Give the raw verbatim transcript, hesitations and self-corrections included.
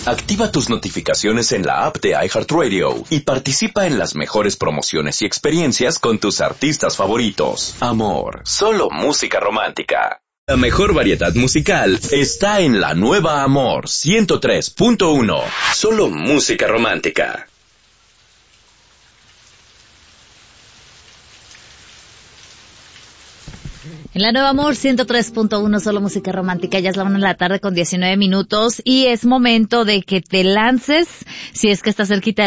Activa tus notificaciones en la app de iHeartRadio y participa en las mejores promociones y experiencias con tus artistas favoritos. Amor, solo música romántica. La mejor variedad musical está en la nueva Amor ciento tres punto uno. Solo música romántica. En la Nueva Amor ciento tres punto uno, solo música romántica, ya es la una de la tarde con diecinueve minutos y es momento de que te lances, si es que estás cerquita